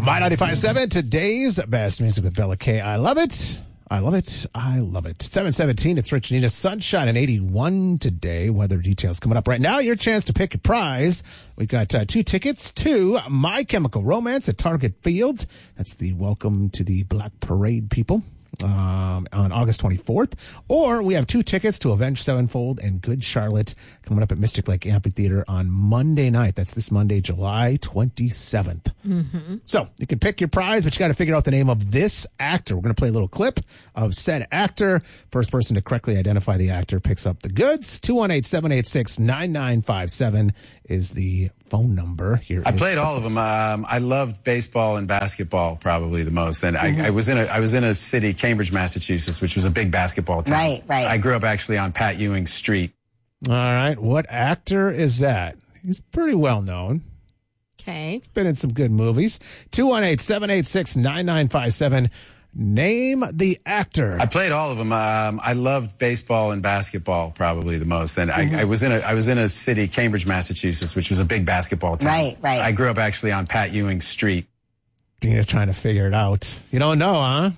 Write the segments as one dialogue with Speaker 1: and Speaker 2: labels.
Speaker 1: My 95.7, today's best music with Bella K. I love it. I love it. I love it. 7:17, it's Rich and Nina. Sunshine and 81 today. Weather details coming up right now. Your chance to pick a prize. We've got 2 tickets to My Chemical Romance at Target Field. That's the Welcome to the Black Parade people. On August 24th, or we have 2 tickets to Avenged Sevenfold and Good Charlotte coming up at Mystic Lake Amphitheater on Monday night. That's this Monday, July 27th. Mm-hmm. So you can pick your prize, but you got to figure out the name of this actor. We're going to play a little clip of said actor. First person to correctly identify the actor picks up the goods. 218-786-9957 is the phone number. Here
Speaker 2: I played all of them. I loved baseball and basketball probably the most. And I was in a city, Cambridge, Massachusetts, which was a big basketball town.
Speaker 3: Right.
Speaker 2: I grew up actually on Pat Ewing Street.
Speaker 1: All right. What actor is that? He's pretty well known.
Speaker 3: Okay.
Speaker 1: Been in some good movies. 218-786-9957. Name the actor.
Speaker 2: I played all of them. I loved baseball and basketball probably the most. And I was in a city, Cambridge, Massachusetts, which was a big basketball town.
Speaker 3: Right.
Speaker 2: I grew up actually on Pat Ewing Street.
Speaker 1: Dina's trying to figure it out. You don't know, huh?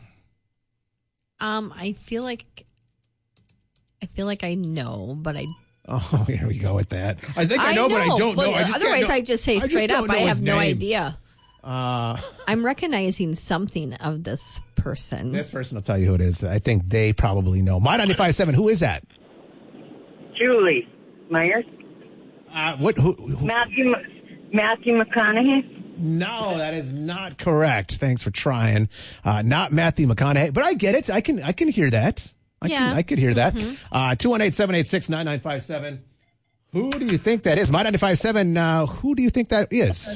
Speaker 3: I feel like I know, but I.
Speaker 1: Oh, here we go with that. I think I know, but I don't know.
Speaker 3: Otherwise, I just say straight up, I have no idea. I'm recognizing something of this person.
Speaker 1: This person will tell you who it is. I think they probably know. My 95.7, who is that?
Speaker 4: Julie Myers.
Speaker 1: Who?
Speaker 4: Matthew McConaughey.
Speaker 1: No, that is not correct. Thanks for trying. Not Matthew McConaughey, but I get it. I can hear that. I could hear that. 218-786-9957. Who do you think that is? My 95.7, who do you think that is?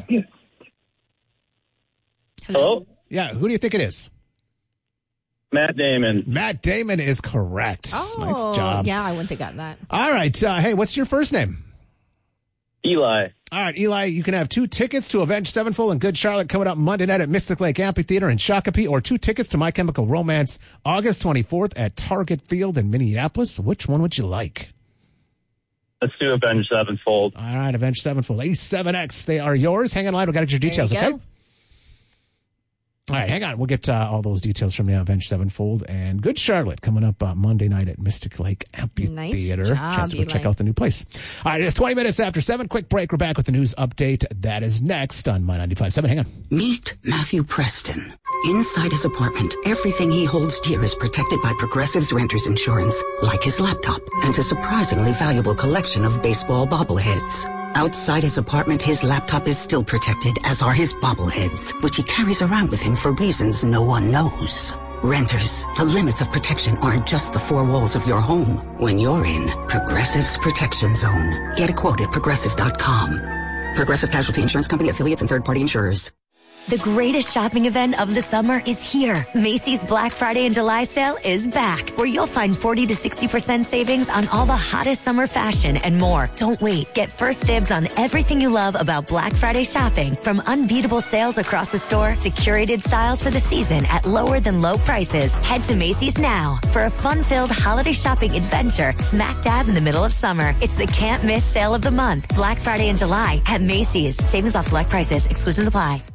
Speaker 5: Hello?
Speaker 1: Yeah, who do you think it is?
Speaker 5: Matt Damon.
Speaker 1: Matt Damon is correct.
Speaker 3: Oh,
Speaker 1: nice job.
Speaker 3: Yeah, I wouldn't have gotten that.
Speaker 1: All right. Hey, what's your first name?
Speaker 5: Eli.
Speaker 1: All right, Eli, you can have 2 tickets to Avenged Sevenfold and Good Charlotte coming up Monday night at Mystic Lake Amphitheater in Shakopee, or 2 tickets to My Chemical Romance August 24th at Target Field in Minneapolis. Which one would you like?
Speaker 5: Let's do Avenged Sevenfold.
Speaker 1: All right, Avenged Sevenfold. A7X, they are yours. Hang on line, we'll get your details, okay? All right, hang on. We'll get all those details from the Avenged Sevenfold and Good Charlotte coming up Monday night at Mystic Lake Amphitheater.
Speaker 3: Nice job,
Speaker 1: Chance to go check out the new place. All right, it's 20 minutes after 7. Quick break. We're back with the news update. That is next on My 95.7. Hang on.
Speaker 6: Meet Matthew Preston. Inside his apartment, everything he holds dear is protected by Progressive's Renters Insurance, like his laptop and a surprisingly valuable collection of baseball bobbleheads. Outside his apartment, his laptop is still protected, as are his bobbleheads, which he carries around with him for reasons no one knows. Renters, the limits of protection aren't just the 4 walls of your home. When you're in Progressive's Protection Zone, get a quote at Progressive.com. Progressive Casualty Insurance Company, affiliates, and third-party insurers.
Speaker 7: The greatest shopping event of the summer is here. Macy's Black Friday and July sale is back, where you'll find 40 to 60% savings on all the hottest summer fashion and more. Don't wait. Get first dibs on everything you love about Black Friday shopping, from unbeatable sales across the store to curated styles for the season at lower than low prices. Head to Macy's now for a fun-filled holiday shopping adventure smack dab in the middle of summer. It's the can't miss sale of the month. Black Friday and July at Macy's. Savings off select prices. Exclusions apply.